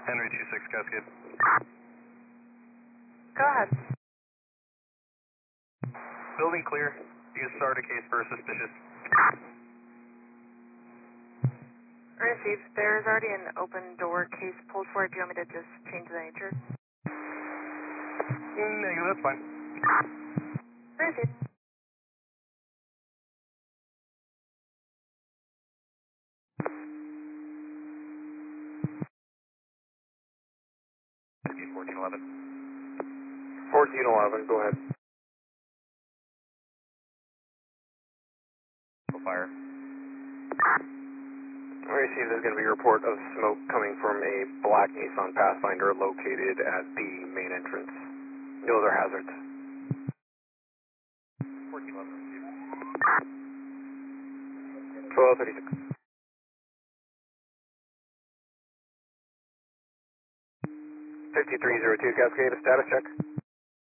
Henry 26 Cascade. Go ahead. Building clear. Use SAR to case for suspicious. Received. There's already an open door case pulled for it. Do you want me to just change the nature? Negative, that's fine. Received. Cascade 1411. 1411, go ahead. Fire. I receive there's going to be a report of smoke coming from a black Nissan Pathfinder located at the main entrance. Those are hazards. 1411. 1236. 5302 Cascade, a status check.